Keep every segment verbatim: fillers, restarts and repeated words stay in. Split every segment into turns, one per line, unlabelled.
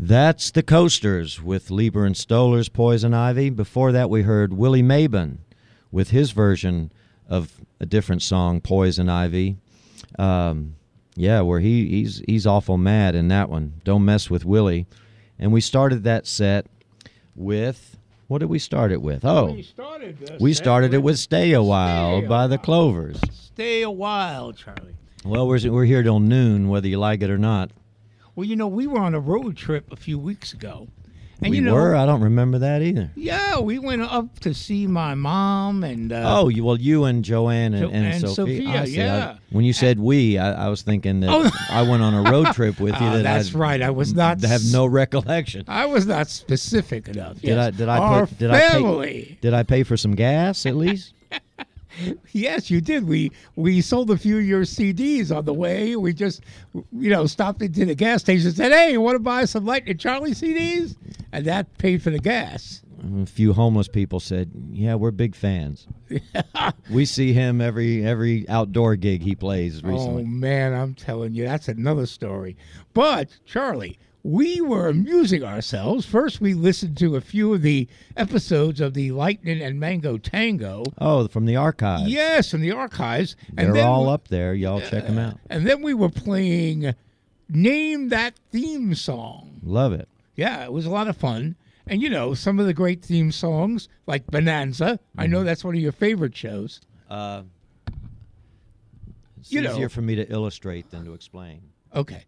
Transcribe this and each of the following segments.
That's the Coasters with Lieber and Stoller's Poison Ivy. Before that, we heard Willie Mabon with his version of a different song, Poison Ivy. Um, yeah, where he, he's he's awful mad in that one. Don't mess with Willie. And we started that set with, what did we start it with? Oh,
we started,
we started it with Stay a While
Stay a
by the
While.
Clovers.
Stay a while, Charlie.
Well, we're, we're here till noon, whether you like it or not.
Well, you know, we were on a road trip a few weeks ago. And
we
you know,
were? I don't remember that either.
Yeah, we went up to see my mom and... Uh,
oh, you, well, you and Joanne and,
Jo-
and,
and
Sophia.
Sophia,
I see.
yeah.
I, when you said we, I, I was thinking that
Oh.
I went on a road trip with you.
Ah,
that
that's
I'd
right. I was not...
have no recollection.
I was not specific enough.
Did
yes.
I? Did I
Our
put? Did I
family.
pay? Did I pay for some gas at least?
Yes, you did. We we sold a few of your C Ds on the way. We just, you know, stopped into the gas station and said, hey, you want to buy some Lightning Charlie C Ds? And that paid for the gas.
A few homeless people said, "Yeah, we're big fans. We see him every every outdoor gig he plays recently."
Oh, man, I'm telling you, that's another story. But, Charlie, we were amusing ourselves. First, we listened to a few of the episodes of the Lightning and Mango Tango.
Oh, from the archives.
Yes, from the archives.
They're
and then
all
we-
up there. Y'all check them out.
And then we were playing Name That Theme Song.
Love it.
Yeah, it was a lot of fun. And, you know, some of the great theme songs, like Bonanza. I know that's one of your favorite shows.
Uh, it's
You know.
easier for me to illustrate than to explain.
Okay.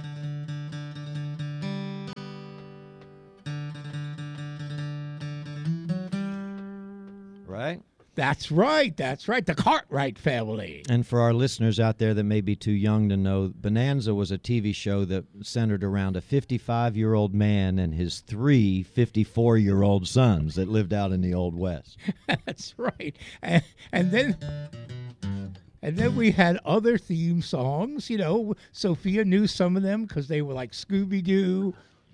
Right?
That's right. That's right. The Cartwright family.
And for our listeners out there that may be too young to know, Bonanza was a T V show that centered around a fifty-five-year-old man and his three fifty-four-year-old sons that lived out in the Old West.
That's right. And, and then and then we had other theme songs. You know, Sophia knew some of them because they were like Scooby-Doo